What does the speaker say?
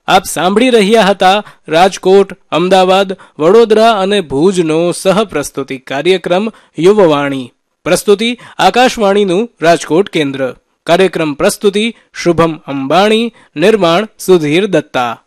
આપ સાંભળી રહ્યા હતા રાજકોટ, અમદાવાદ, વડોદરા અને ભુજનો સહપ્રસ્તુતિ કાર્યક્રમ યુવવાણી. પ્રસ્તુતિ આકાશવાણીનું રાજકોટ કેન્દ્ર. કાર્યક્રમ પ્રસ્તુતિ શુભમ અંબાણી. નિર્માણ સુધીર દત્તા.